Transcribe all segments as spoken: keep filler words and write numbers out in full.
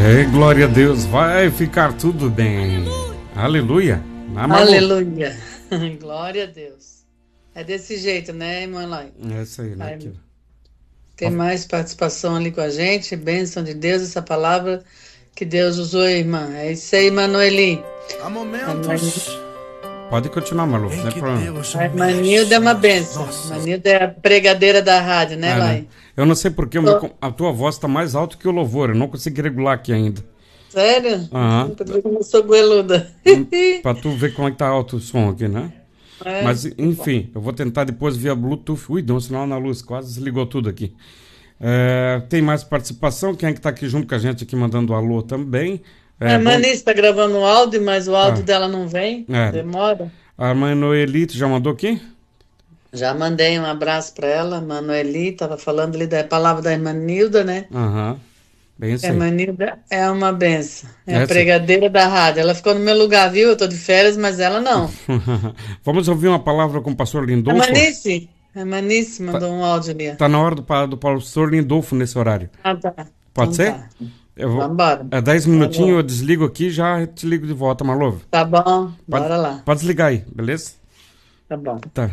É, glória a Deus, vai ficar tudo bem. Aleluia. Aleluia. Glória a Deus. É desse jeito, né, irmã Eloy? É isso aí, né? Vai. Tem mais participação ali com a gente. Bênção de Deus, essa palavra que Deus usou, irmã. É isso aí, Manoeli. Há momentos. Pode continuar, Malu. Não é problema. A irmã Nilda é uma bênção. A Nilda é a pregadeira da rádio, né, É, Eloy? né? Eu não sei porque a tua voz está mais alta que o louvor. Eu não consegui regular aqui ainda. Sério? Aham. Eu não sou goeluda. Pra tu ver como é que tá alto o som aqui, né? É, Mas, enfim, eu vou tentar depois via Bluetooth. Ui, deu um sinal na luz, quase desligou tudo aqui. É, tem mais participação? Quem é que tá aqui junto com a gente aqui mandando alô também? É, a irmã bom... Nice está gravando um áudio, mas o áudio Ah. dela não vem. É. Demora. A irmã Noelite já mandou aqui? Já mandei um abraço para ela, Manoeli, estava falando ali da palavra da irmã Nilda, né? Aham, bem isso A aí. irmã Nilda é uma benção, é a Essa. pregadeira da rádio. Ela ficou no meu lugar, viu? Eu tô de férias, mas ela não. Vamos ouvir uma palavra com o pastor A Lindolfo? Manice, a Manice mandou um áudio ali. Tá na hora do, pa- do pastor Lindolfo nesse horário. Ah, tá. Pode Então ser? tá. Eu vou... Vambora. É dez minutinhos, eu desligo aqui e já te ligo de volta, Marlova. Tá bom, Pode, bora lá. pode desligar aí, beleza? Tá bom. Tá.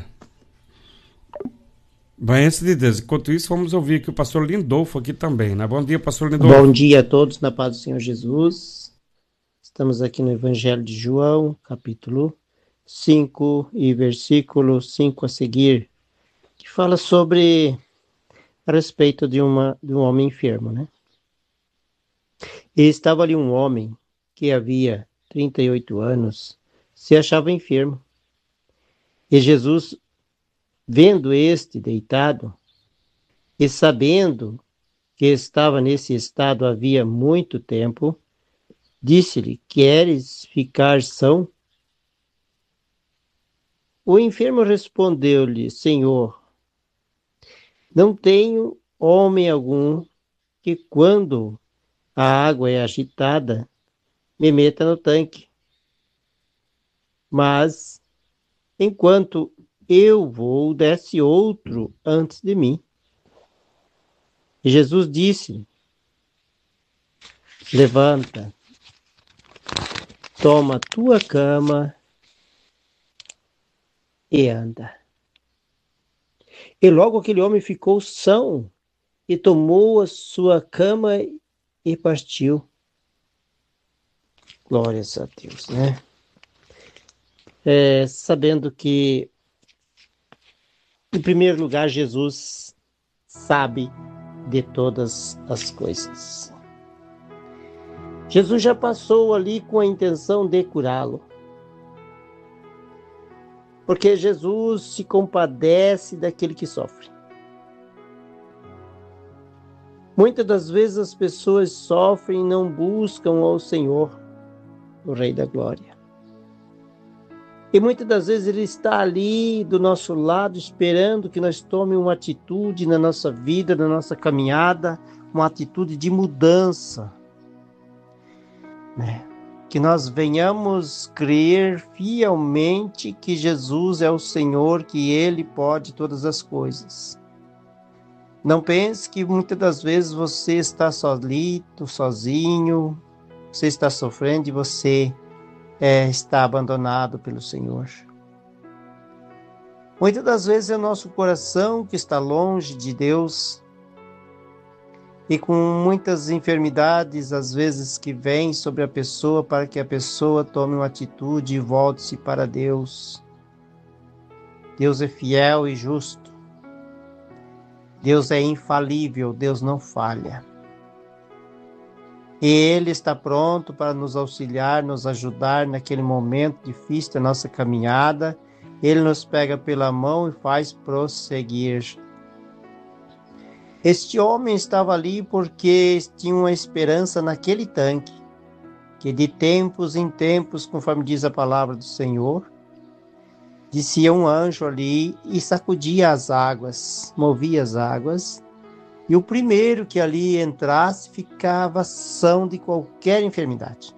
Benção de Deus. Enquanto isso, vamos ouvir aqui o pastor Lindolfo aqui também, né? Bom dia, pastor Lindolfo. Bom dia a todos, na paz do Senhor Jesus. Estamos aqui no Evangelho de João, capítulo cinco e versículo cinco a seguir, que fala sobre a respeito de, uma, de um homem enfermo, né? E estava ali um homem que havia trinta e oito anos, se achava enfermo. E Jesus, vendo este deitado e sabendo que estava nesse estado havia muito tempo, disse-lhe: queres ficar são? O enfermo respondeu-lhe: Senhor, não tenho homem algum que, quando a água é agitada, me meta no tanque. Mas, enquanto eu vou, desce outro antes de mim. E Jesus disse: levanta, toma tua cama e anda. E logo aquele homem ficou são e tomou a sua cama e partiu. Glórias a Deus, né? É, sabendo que, em primeiro lugar, Jesus sabe de todas as coisas. Jesus já passou ali com a intenção de curá-lo. Porque Jesus se compadece daquele que sofre. Muitas das vezes as pessoas sofrem e não buscam ao Senhor, o Rei da Glória. E muitas das vezes Ele está ali do nosso lado, esperando que nós tomemos uma atitude na nossa vida, na nossa caminhada, uma atitude de mudança, né? Que nós venhamos crer fielmente que Jesus é o Senhor, que Ele pode todas as coisas. Não pense que muitas das vezes você está solito, sozinho, você está sofrendo e você é, está abandonado pelo Senhor. Muitas das vezes é o nosso coração que está longe de Deus e com muitas enfermidades, às vezes, que vêm sobre a pessoa para que a pessoa tome uma atitude e volte-se para Deus. Deus é fiel e justo. Deus é infalível, Deus não falha. E Ele está pronto para nos auxiliar, nos ajudar naquele momento difícil da nossa caminhada. Ele nos pega pela mão e faz prosseguir. Este homem estava ali porque tinha uma esperança naquele tanque, que de tempos em tempos, conforme diz a palavra do Senhor, descia um anjo ali e sacudia as águas, movia as águas, e o primeiro que ali entrasse ficava são de qualquer enfermidade.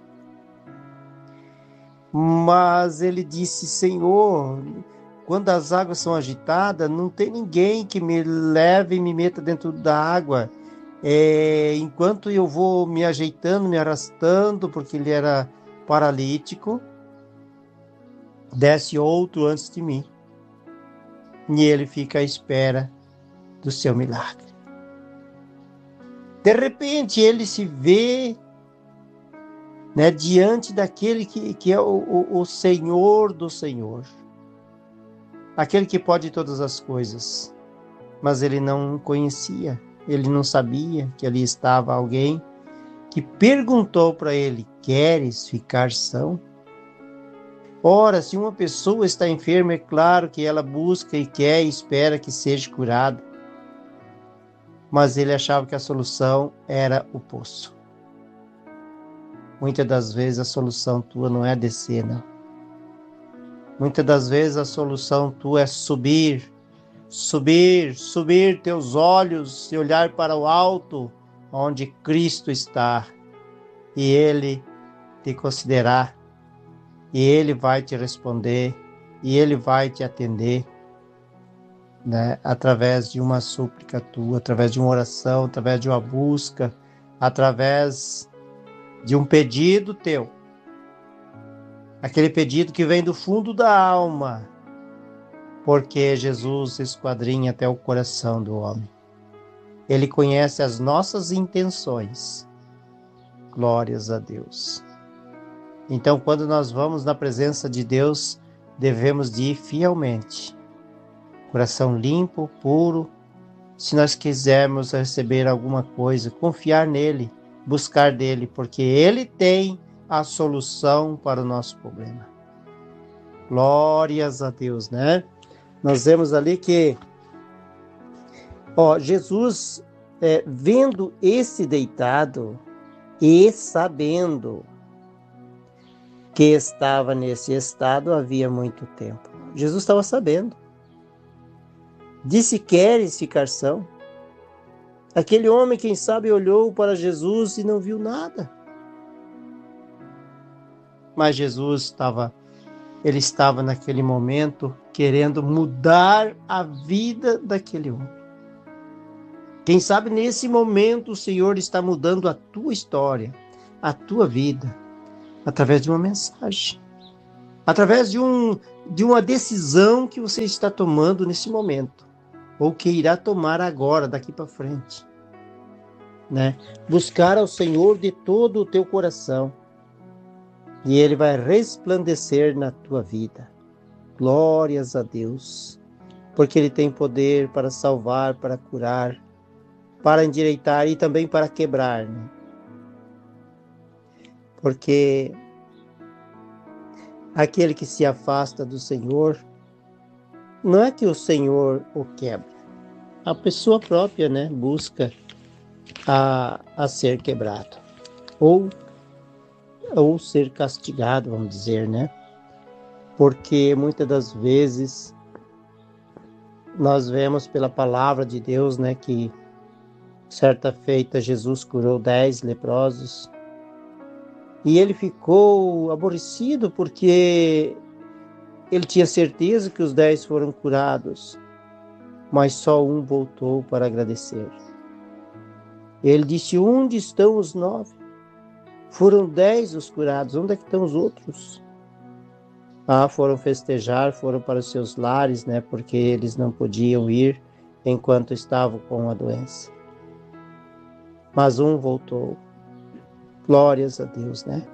Mas ele disse: Senhor, quando as águas são agitadas, não tem ninguém que me leve e me meta dentro da água. É, enquanto eu vou me ajeitando, me arrastando, porque ele era paralítico, desce outro antes de mim. E ele fica à espera do seu milagre. De repente, ele se vê, né, diante daquele que, que é o, o, o Senhor do Senhor. Aquele que pode todas as coisas. Mas ele não conhecia, ele não sabia que ali estava alguém que perguntou para ele: queres ficar são? Ora, se uma pessoa está enferma, é claro que ela busca e quer e espera que seja curada. Mas ele achava que a solução era o poço. Muitas das vezes a solução tua não é descer, não. Muitas das vezes a solução tua é subir, subir, subir teus olhos e olhar para o alto, onde Cristo está, e Ele te considerar, e Ele vai te responder, e Ele vai te atender, né? Através de uma súplica tua, através de uma oração, através de uma busca, através de um pedido teu. Aquele pedido que vem do fundo da alma, porque Jesus esquadrinha até o coração do homem. Ele conhece as nossas intenções. Glórias a Deus. Então, quando nós vamos na presença de Deus, devemos de ir fielmente. Coração limpo, puro. Se nós quisermos receber alguma coisa, confiar nele, buscar dele, porque ele tem a solução para o nosso problema. Glórias a Deus, né? Nós vemos ali que, ó, Jesus, é, vendo esse deitado e sabendo que estava nesse estado havia muito tempo. Jesus estava sabendo. Disse: queres ficar são? Aquele homem, quem sabe, olhou para Jesus e não viu nada. Mas Jesus estava, ele estava naquele momento querendo mudar a vida daquele homem. Quem sabe nesse momento o Senhor está mudando a tua história, a tua vida, através de uma mensagem, através de, um, de uma decisão que você está tomando nesse momento, ou que irá tomar agora, daqui para frente. Né? Buscar ao Senhor de todo o teu coração, e Ele vai resplandecer na tua vida. Glórias a Deus, porque Ele tem poder para salvar, para curar, para endireitar e também para quebrar, né? Porque aquele que se afasta do Senhor, não é que o Senhor o quebra, a pessoa própria, né, busca a, a ser quebrado, ou, ou ser castigado, vamos dizer, né? Porque muitas das vezes nós vemos pela palavra de Deus, né, que certa feita Jesus curou dez leprosos, e ele ficou aborrecido porque ele tinha certeza que os dez foram curados, mas só um voltou para agradecer. Ele disse: onde estão os nove? Foram dez os curados, onde é que estão os outros? Ah, foram festejar, foram para os seus lares, né? Porque eles não podiam ir enquanto estavam com a doença. Mas um voltou. Glórias a Deus, né?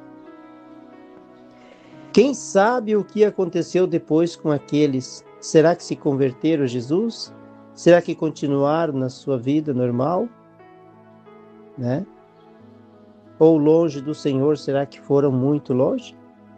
Quem sabe o que aconteceu depois com aqueles? Será que se converteram a Jesus? Será que continuaram na sua vida normal? Né? Ou longe do Senhor, será que foram muito longe?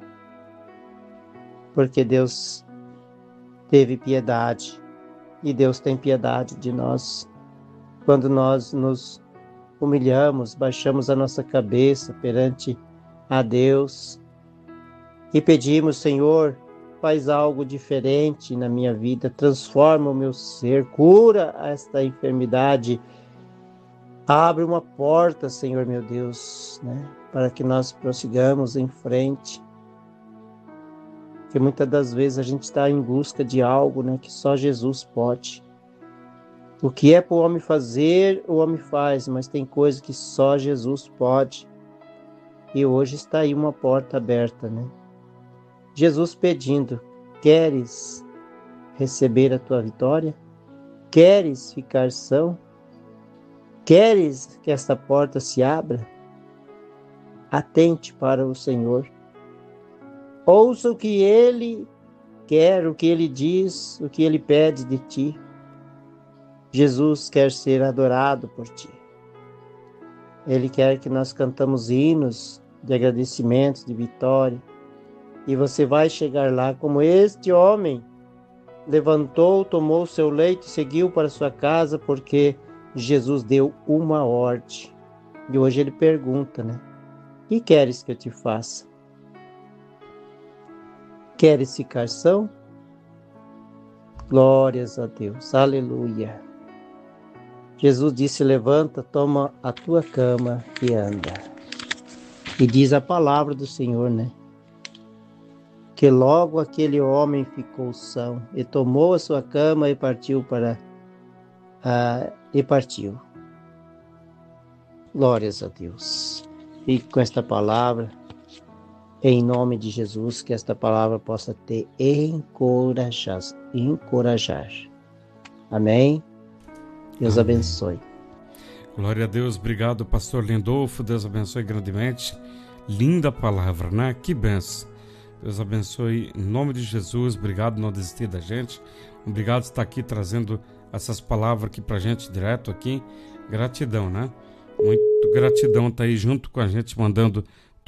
Porque Deus teve piedade, e Deus tem piedade de nós. Quando nós nos humilhamos, baixamos a nossa cabeça perante a Deus e pedimos: Senhor, faz algo diferente na minha vida, transforma o meu ser, cura esta enfermidade, abre uma porta, Senhor meu Deus, né, para que nós prossigamos em frente. Porque muitas das vezes a gente está em busca de algo, né, que só Jesus pode. O que é para o homem fazer, o homem faz, mas tem coisa que só Jesus pode. E hoje está aí uma porta aberta, né? Jesus pedindo: queres receber a tua vitória? Queres ficar são? Queres que esta porta se abra? Atente para o Senhor. Ouça o que Ele quer, o que Ele diz, o que Ele pede de ti. Jesus quer ser adorado por ti. Ele quer que nós cantamos hinos de agradecimento, de vitória. E você vai chegar lá como este homem levantou, tomou seu leito e seguiu para sua casa, porque Jesus deu uma ordem. E hoje ele pergunta, né? O que queres que eu te faça? Queres ficar são? Glórias a Deus, aleluia. Jesus disse: levanta, toma a tua cama e anda. E diz a palavra do Senhor, né? Que logo aquele homem ficou são, e tomou a sua cama e partiu para... Uh, e partiu. Glórias a Deus. Fique com esta palavra, em nome de Jesus, que esta palavra possa te encorajar. encorajar. Amém? Deus Amém. Abençoe. Glória a Deus, obrigado, pastor Lindolfo, Deus abençoe grandemente. Linda palavra, né? Que benção. Deus abençoe em nome de Jesus, obrigado por não desistir da gente. Obrigado por estar aqui trazendo essas palavras aqui pra gente direto aqui. Gratidão, né? Muito gratidão tá aí junto com a gente, mandando...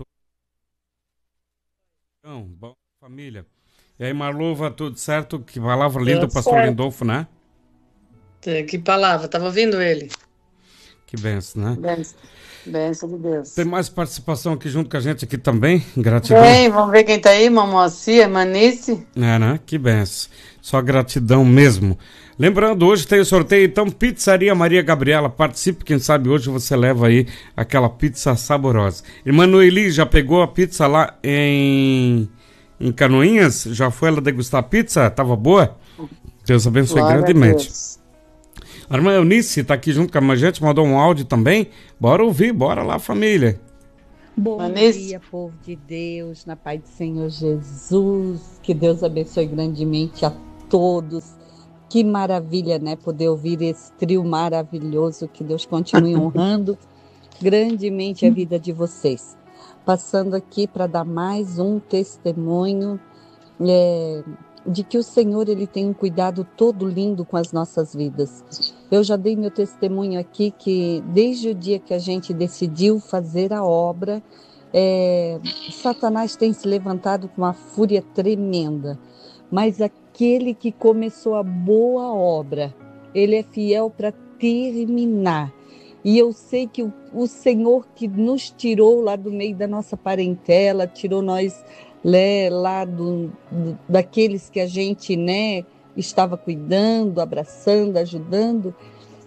Bom, família. E aí, Marluva, tudo certo? Que palavra linda, pastor certo. Lindolfo, né? Que palavra, estava ouvindo ele. Que benção, né? Benção, benção de Deus. Tem mais participação aqui junto com a gente aqui também, gratidão. Tem, vamos ver quem tá aí, Mamocia, Manice. É, né? Que benção. Só gratidão mesmo. Lembrando, hoje tem o sorteio, então, Pizzaria Maria Gabriela, participe, quem sabe hoje você leva aí aquela pizza saborosa. Irmã Noeli, já pegou a pizza lá em, em Canoinhas? Já foi ela degustar a pizza? Tava boa? Deus abençoe Glória grandemente. A irmã Eunice está aqui junto com a gente, mandou um áudio também. Bora ouvir, bora lá, família. Bom Vanessa. Dia, povo de Deus, na paz do Senhor Jesus. Que Deus abençoe grandemente a todos. Que maravilha, né? Poder ouvir esse trio maravilhoso. Que Deus continue honrando grandemente a vida de vocês. Passando aqui para dar mais um testemunho é, de que o Senhor ele tem um cuidado todo lindo com as nossas vidas. Eu já dei meu testemunho aqui que desde o dia que a gente decidiu fazer a obra, é, Satanás tem se levantado com uma fúria tremenda. Mas aquele que começou a boa obra, ele é fiel para terminar. E eu sei que o, o Senhor que nos tirou lá do meio da nossa parentela, tirou nós né, lá do, do, daqueles que a gente né, estava cuidando, abraçando, ajudando,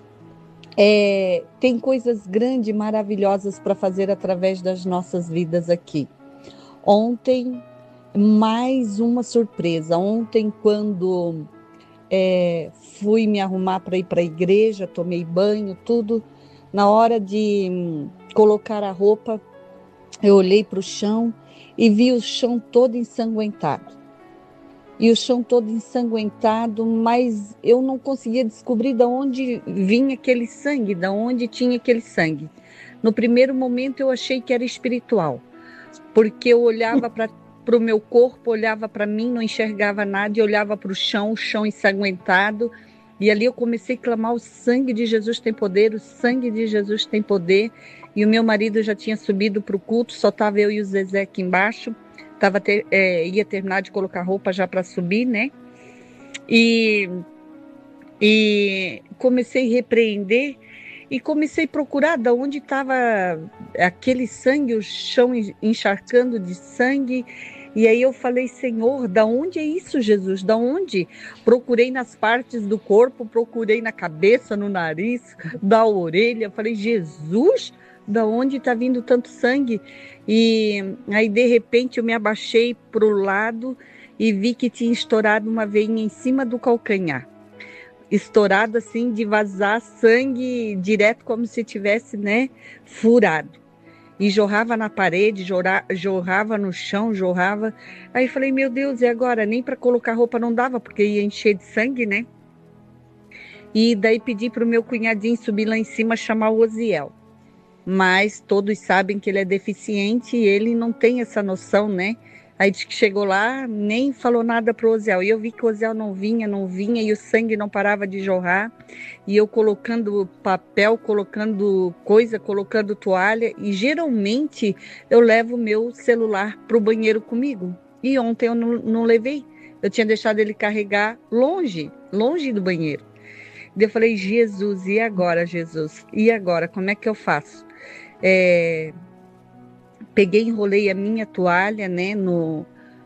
é, tem coisas grandes e maravilhosas para fazer através das nossas vidas aqui. Ontem, mais uma surpresa. Ontem, quando é, fui me arrumar para ir para a igreja, tomei banho, tudo, na hora de hum, colocar a roupa, eu olhei para o chão e vi o chão todo ensanguentado. E o chão todo ensanguentado, mas eu não conseguia descobrir de onde vinha aquele sangue, de onde tinha aquele sangue. No primeiro momento eu achei que era espiritual, porque eu olhava para o meu corpo, olhava para mim, não enxergava nada, e olhava para o chão, o chão ensanguentado, e ali eu comecei a clamar: o sangue de Jesus tem poder, o sangue de Jesus tem poder. E o meu marido já tinha subido para o culto, só estava eu e o Zezé aqui embaixo. Tava ter, é, ia terminar de colocar roupa já para subir, né? E, e comecei a repreender e comecei a procurar de onde estava aquele sangue, o chão encharcando de sangue. E aí eu falei: Senhor, da onde é isso, Jesus? Da onde? Procurei nas partes do corpo, procurei na cabeça, no nariz, da orelha. Falei: Jesus, da onde está vindo tanto sangue? E aí, de repente, eu me abaixei para o lado e vi que tinha estourado uma veinha em cima do calcanhar. estourado assim, de vazar sangue direto, como se tivesse, né, furado. E jorrava na parede, jorra, jorrava no chão, jorrava. Aí falei, meu Deus, e agora? Nem para colocar roupa não dava, porque ia encher de sangue, né? E daí pedi para o meu cunhadinho subir lá em cima, chamar o Osiel. Mas todos sabem que ele é deficiente e ele não tem essa noção, né? Aí disse que chegou lá, nem falou nada pro Osiel. E eu vi que o Osiel não vinha, não vinha, e o sangue não parava de jorrar. E eu colocando papel, colocando coisa, colocando toalha. E geralmente eu levo meu celular pro banheiro comigo. E ontem eu não, não levei. Eu tinha deixado ele carregar longe, longe do banheiro. E eu falei, Jesus, e agora, Jesus? E agora, como é que eu faço? É... Peguei, enrolei a minha toalha, né, no,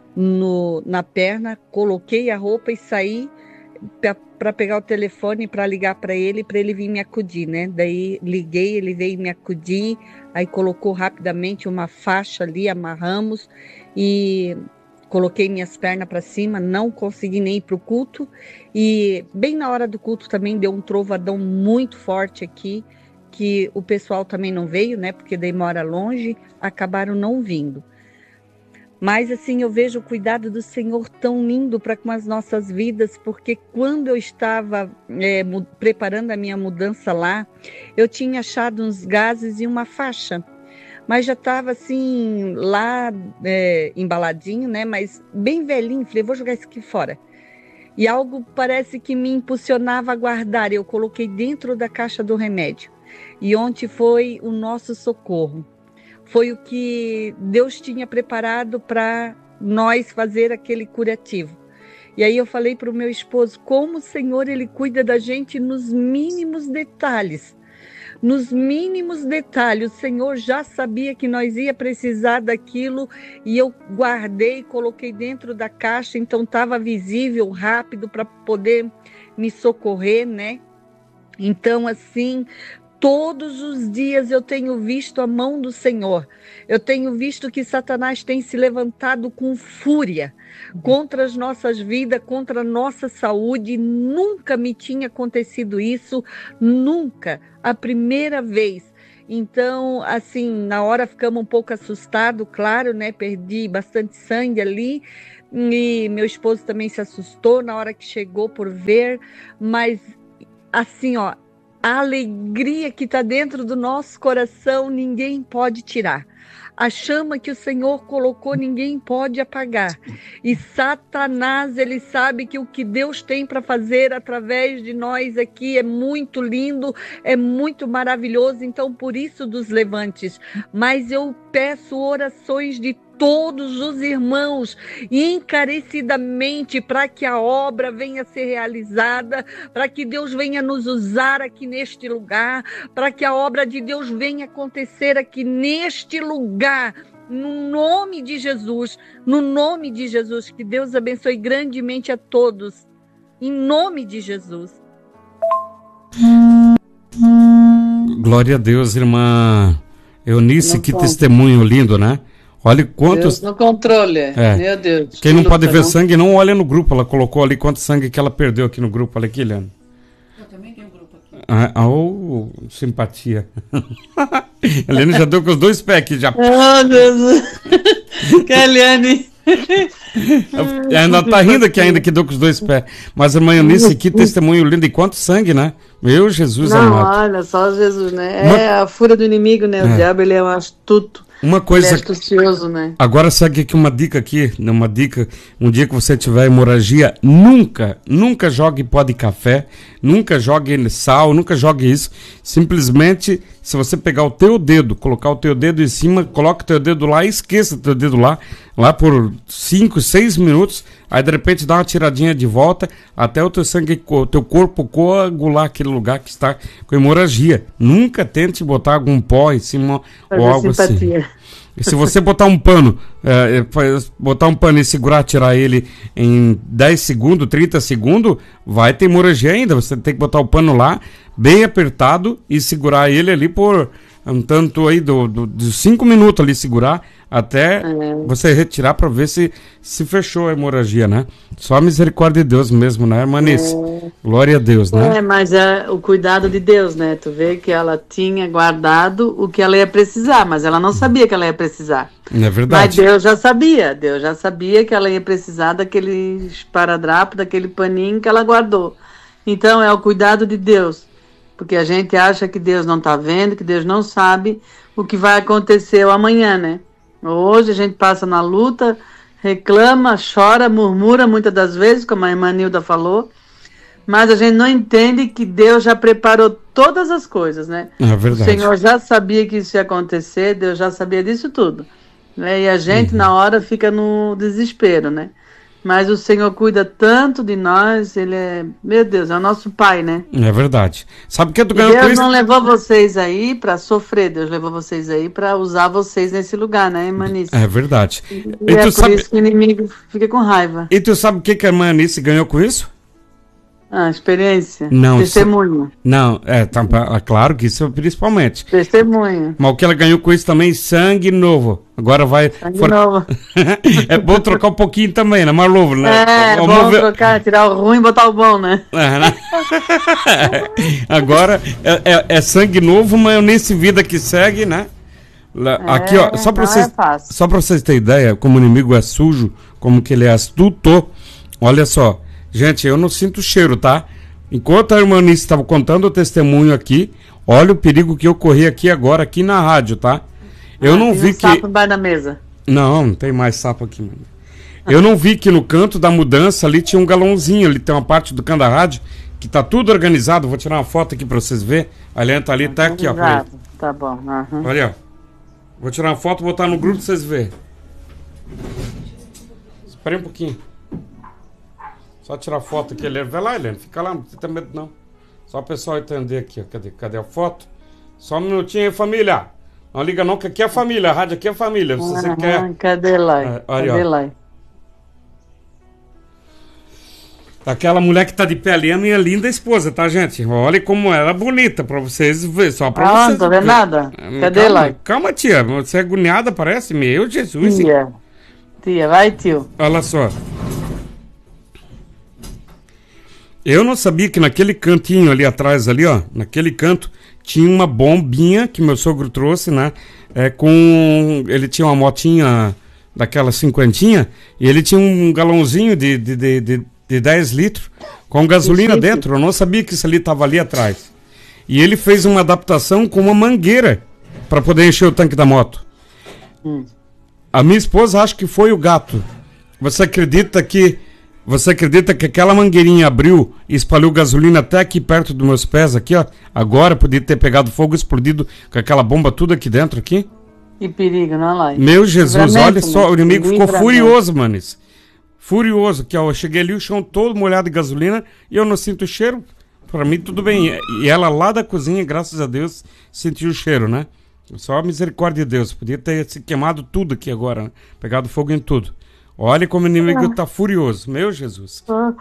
no, na perna, coloquei a roupa e saí para pegar o telefone para ligar para ele, para ele vir me acudir, né? Daí liguei, ele veio me acudir, aí colocou rapidamente uma faixa ali, amarramos e coloquei minhas pernas para cima, não consegui nem ir para o culto. E bem na hora do culto também deu um trovadão muito forte aqui, que o pessoal também não veio, né? Porque daí mora longe, acabaram não vindo. Mas assim, eu vejo o cuidado do Senhor tão lindo para com as nossas vidas, porque quando eu estava é, preparando a minha mudança lá, eu tinha achado uns gases e uma faixa. Mas já estava assim, lá é, embaladinho, né? Mas bem velhinho, falei, vou jogar isso aqui fora. E algo parece que me impulsionava a guardar, eu coloquei dentro da caixa do remédio. E ontem foi o nosso socorro. Foi o que Deus tinha preparado para nós fazer aquele curativo. E aí eu falei para o meu esposo, como o Senhor ele cuida da gente nos mínimos detalhes. Nos mínimos detalhes, o Senhor já sabia que nós ia precisar daquilo e eu guardei, coloquei dentro da caixa, então estava visível, rápido para poder me socorrer, né? Então, assim, todos os dias eu tenho visto a mão do Senhor. Eu tenho visto que Satanás tem se levantado com fúria contra as nossas vidas, contra a nossa saúde. Nunca me tinha acontecido isso, nunca. A primeira vez. Então, assim, na hora ficamos um pouco assustados, claro, né? Perdi bastante sangue ali. E meu esposo também se assustou na hora que chegou por ver. Mas, assim, ó, a alegria que está dentro do nosso coração, ninguém pode tirar. A chama que o Senhor colocou, ninguém pode apagar. E Satanás, ele sabe que o que Deus tem para fazer através de nós aqui é muito lindo, é muito maravilhoso. Então, por isso dos levantes. Mas eu peço orações de todos os irmãos, encarecidamente, para que a obra venha a ser realizada, para que Deus venha nos usar aqui neste lugar, para que a obra de Deus venha acontecer aqui neste lugar, no nome de Jesus, no nome de Jesus, que Deus abençoe grandemente a todos, em nome de Jesus. Glória a Deus, irmã Eunice, No que ponto. Testemunho lindo, né? Olha quantos... Deus no controle, É. meu Deus. Quem não que pode luta, ver sangue, não olha no grupo. Ela colocou ali quanto sangue que ela perdeu aqui no grupo. Olha aqui, Eliane. Eu também tenho um grupo aqui. Ah, ah, oh, simpatia. Eliane já deu com os dois pés aqui, já. Ah, Deus. Eliane. Ainda tá rindo aqui ainda que deu com os dois pés. Mas, irmã Eunice, que testemunho lindo. E quanto sangue, né? Meu Jesus Não, amado. olha, só Jesus, né? Uma- É a fúria do inimigo, né? O É. diabo, ele é um astuto. Uma Ele é coisa... astucioso, né? Agora segue aqui uma dica aqui, né, uma dica, um dia que você tiver hemorragia, nunca, nunca jogue pó de café, nunca jogue sal, nunca jogue isso, simplesmente, se você pegar o teu dedo, colocar o teu dedo em cima, coloca o teu dedo lá e esqueça o teu dedo lá, lá por cinco, seis minutos, aí de repente dá uma tiradinha de volta, até o teu sangue, o teu corpo coagular aquele lugar que está com hemorragia. Nunca tente botar algum pó em cima ou algo Fazer assim. simpatia. E se você botar um pano, é, é, faz- botar um pano e segurar, tirar ele em dez segundos, trinta segundos, vai ter hemorragia ainda. Você tem que botar o pano lá, bem apertado, e segurar ele ali por um tanto aí do, do, de cinco minutos ali segurar até é. você retirar para ver se, se fechou a hemorragia, né? Só a misericórdia de Deus mesmo, né, irmanice? É. Glória a Deus, né? É, mas é o cuidado de Deus, né? Tu vê que ela tinha guardado o que ela ia precisar, mas ela não sabia que ela ia precisar. É verdade. Mas Deus já sabia, Deus já sabia que ela ia precisar daquele esparadrapo, daquele paninho que ela guardou. Então é o cuidado de Deus, porque a gente acha que Deus não está vendo, que Deus não sabe o que vai acontecer amanhã, né? Hoje a gente passa na luta, reclama, chora, murmura muitas das vezes, como a irmã Nilda falou, mas a gente não entende que Deus já preparou todas as coisas, né? É verdade. O Senhor já sabia que isso ia acontecer, Deus já sabia disso tudo, né? E a gente, uhum. na hora, fica no desespero, né? Mas o Senhor cuida tanto de nós, Ele é, meu Deus, é o nosso Pai, né? É verdade. Sabe o que tu ganhou Deus com isso? não levou vocês aí para sofrer, Deus levou vocês aí para usar vocês nesse lugar, né, irmã Nice? É verdade. E, e é tu por sabe... isso que o inimigo fica com raiva. E tu sabe o que, que a irmã Nice ganhou com isso? Ah, experiência. Não, testemunho. Isso... Não, é, tá, claro que isso principalmente. Testemunho. Mas o que ela ganhou com isso também, sangue novo. Agora vai... Sangue for... novo. É bom trocar um pouquinho também, né? Mais novo, né? É, é bom ver... trocar, tirar o ruim e botar o bom, né? É, né? Agora é, é, é sangue novo, mas nesse vida que segue, né? Aqui, é, ó, só pra, vocês, é só pra vocês terem ideia, como o inimigo é sujo, como que ele é astuto, olha só. Gente, eu não sinto cheiro, tá? Enquanto a irmã Nice estava contando o testemunho aqui, olha o perigo que eu corri aqui agora, aqui na rádio, tá? Eu ah, não vi um que... sapo embaixo da mesa. Não, não tem mais sapo aqui, mano. Eu não vi que no canto da mudança ali tinha um galãozinho, ali tem uma parte do canto da rádio, que tá tudo organizado. Vou tirar uma foto aqui pra vocês verem. A Helena tá ali, tá aqui, ó. Tá bom. Uhum. Olha, ó. Vou tirar uma foto e botar no grupo pra vocês verem. Espera um pouquinho. Só tirar foto aqui, Helena. Vai lá, Helena. Fica lá, não tem medo não. Só o pessoal entender aqui, ó. Cadê, cadê a foto? Só um minutinho aí, família. Não liga não, que aqui é família. A rádio aqui é família. Se você uhum, quer... Cadê lá? É, olha, cadê lá? Aquela mulher que tá de pé ali é a minha linda esposa, tá, gente? Olha como ela é bonita, pra vocês verem. Só pra ah, vocês não tô vendo nada. Cadê calma, lá? Calma, tia. Você é agoniada, parece. Meu Jesus. Tia. Tia, vai, tio. Olha só. Eu não sabia que naquele cantinho ali atrás, ali, ó, naquele canto, tinha uma bombinha que meu sogro trouxe, né? É, com... Ele tinha uma motinha daquela cinquentinha e ele tinha um galãozinho de, de, de, de, de dez litros com gasolina dentro. Eu não sabia que isso ali estava ali atrás. E ele fez uma adaptação com uma mangueira para poder encher o tanque da moto. Hum. A minha esposa acha que foi o gato. Você acredita que Você acredita que aquela mangueirinha abriu e espalhou gasolina até aqui perto dos meus pés, aqui, ó? Agora podia ter pegado fogo, explodido com aquela bomba tudo aqui dentro, aqui? Que perigo, não, lá. Meu Jesus, olha só, o inimigo ficou furioso, manes. Furioso, que ó, eu cheguei ali, o chão todo molhado de gasolina e eu não sinto cheiro. Pra mim, tudo bem. E ela lá da cozinha, graças a Deus, sentiu o cheiro, né? Só a misericórdia de Deus. Podia ter se queimado tudo aqui agora, né? Pegado fogo em tudo. Olha como o inimigo está furioso. Meu Jesus. Só,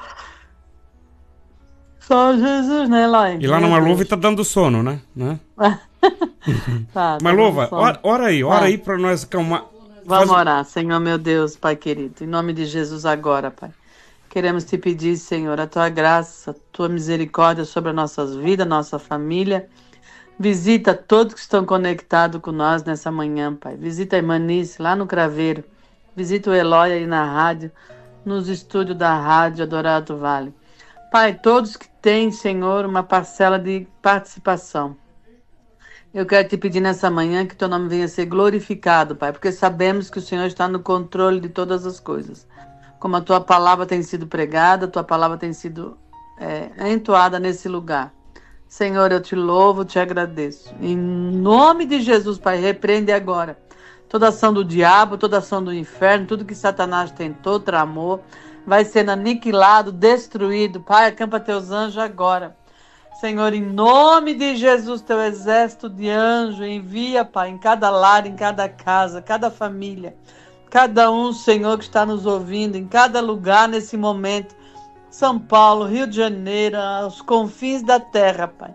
só Jesus, né, Lai? E lá na Marluva está dando sono, né? né? tá, Marluva, ora, ora aí, ora ah. aí para nós acalmar. Vamos Faz... orar, Senhor meu Deus, Pai querido. Em nome de Jesus agora, Pai. Queremos te pedir, Senhor, a tua graça, a tua misericórdia sobre as nossas vidas, nossa família. Visita todos que estão conectados com nós nessa manhã, Pai. Visita a irmã Nice lá no Craveiro. Visita o Eloy aí na rádio, nos estúdios da rádio Adorado Vale. Pai, todos que têm, Senhor, uma parcela de participação. Eu quero te pedir nessa manhã que teu nome venha ser glorificado, Pai, porque sabemos que o Senhor está no controle de todas as coisas. Como a tua palavra tem sido pregada, a tua palavra tem sido é, entoada nesse lugar. Senhor, eu te louvo, te agradeço. Em nome de Jesus, Pai, repreende agora toda ação do diabo, toda ação do inferno, tudo que Satanás tentou, tramou, vai sendo aniquilado, destruído. Pai, acampa teus anjos agora. Senhor, em nome de Jesus, teu exército de anjos, envia, Pai, em cada lar, em cada casa, cada família, cada um, Senhor, que está nos ouvindo, em cada lugar nesse momento, São Paulo, Rio de Janeiro, aos confins da terra, Pai.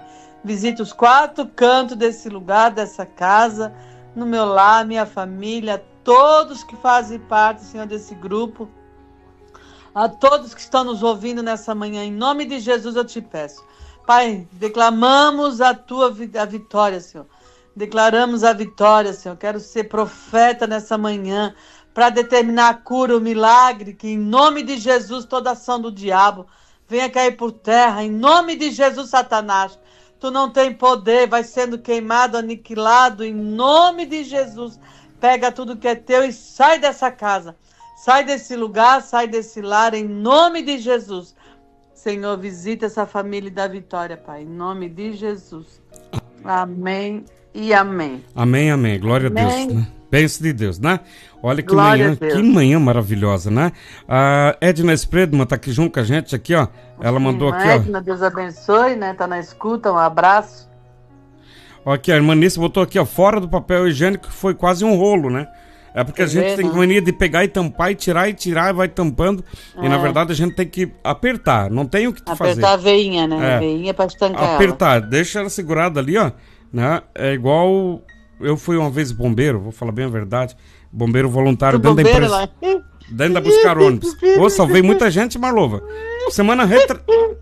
Visita os quatro cantos desse lugar, dessa casa, no meu lar, minha família, todos que fazem parte, Senhor, desse grupo, a todos que estão nos ouvindo nessa manhã, em nome de Jesus eu te peço. Pai, declamamos a tua a vitória, Senhor. Declaramos a vitória, Senhor. Quero ser profeta nessa manhã para determinar a cura, o milagre, que em nome de Jesus toda ação do diabo venha cair por terra. Em nome de Jesus, Satanás, tu não tem poder, vai sendo queimado, aniquilado, em nome de Jesus. Pega tudo que é teu e sai dessa casa. Sai desse lugar, sai desse lar, em nome de Jesus. Senhor, visita essa família e dá vitória, Pai, em nome de Jesus. Amém e amém. Amém, amém. Glória amém. a Deus, né? Bênção de Deus, né? Olha que Glória manhã, que manhã maravilhosa, né? A Edna Spredman tá aqui junto com a gente, aqui, ó. Ela mandou Sim, aqui, Edna, ó. Deus abençoe, né? Tá na escuta, um abraço. Ó, aqui, a irmã Nícia botou aqui, ó, fora do papel higiênico, que foi quase um rolo, né? É porque a gente tem mania de pegar e tampar e tirar e tirar e vai tampando. É. E na verdade a gente tem que apertar, não tem o que apertar fazer. Apertar a veinha, né? É. A veinha pra estancar Apertar, ela. deixa ela segurada ali, ó. Né? É igual, eu fui uma vez bombeiro, vou falar bem a verdade, bombeiro voluntário dentro bombeiro da empresa. Lá. Dentro da buscar ônibus. Ô, salvei muita gente, Marlova. Semana retra...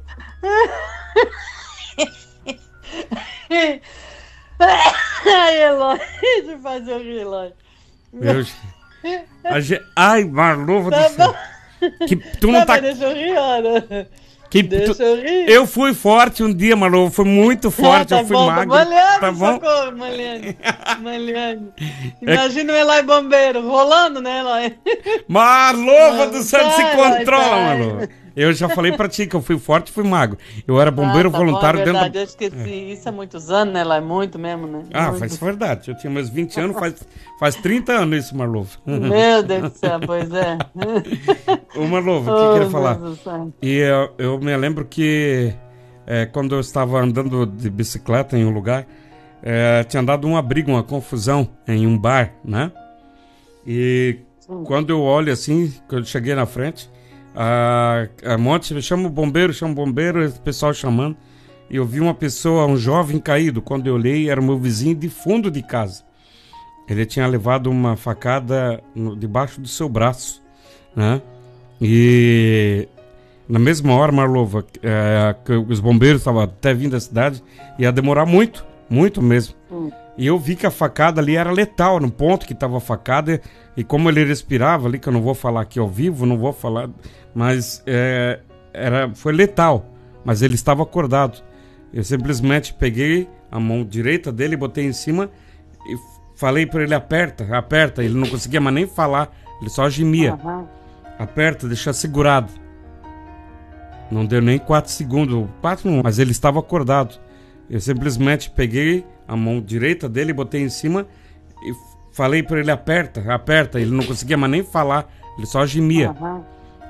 Ai, Eloy, deixa eu fazer o Eloy. Eu... Gente... Ai, Marlova tá do céu. Que tu não tá... Deixa eu rir, olha. Que Deixa tu... eu rir. Eu fui forte um dia, Marlova, fui muito forte, ah, tá eu fui bom, magro. Maliane, tá bom? Socorro, Maliane. Maliane. Imagina é... o Eloy bombeiro, rolando, né, Eloy? Marlova do céu, se controla, Marlova. Eu já falei pra ti que eu fui forte e fui magro. Eu era bombeiro ah, tá voluntário bom, é dentro da... Eu esqueci, é. Isso há muitos anos, né, lá é muito mesmo, né? Ah, muito. faz verdade. Eu tinha meus vinte anos, faz, faz trinta anos isso, Marlova. Meu Deus do céu, pois é. Ô, Marlova, o que eu queria falar? E eu, eu me lembro que é, quando eu estava andando de bicicleta em um lugar, é, tinha dado uma briga, uma confusão em um bar, né? E Sim. quando eu olho assim, quando eu cheguei na frente, a, a monte, chama o bombeiro, chama o bombeiro, o pessoal chamando, e eu vi uma pessoa, um jovem caído. Quando eu olhei, era o meu vizinho de fundo de casa. Ele tinha levado uma facada no, debaixo do seu braço, né? E na mesma hora, Marlova, é, que os bombeiros estavam até vindo da cidade, ia demorar muito, muito mesmo. Hum. E eu vi que a facada ali era letal, no ponto que estava a facada, e como ele respirava ali, que eu não vou falar aqui ao vivo, não vou falar, mas é, era, foi letal, mas ele estava acordado. Eu simplesmente peguei a mão direita dele, botei em cima e falei para ele, aperta, aperta. Ele não conseguia mais nem falar, ele só gemia. Uhum. Aperta, deixa segurado. Não deu nem quatro segundos, quatro não, mas ele estava acordado. Eu simplesmente peguei a mão direita dele, botei em cima e falei para ele, aperta, aperta. Ele não conseguia mais nem falar, ele só gemia. Uhum.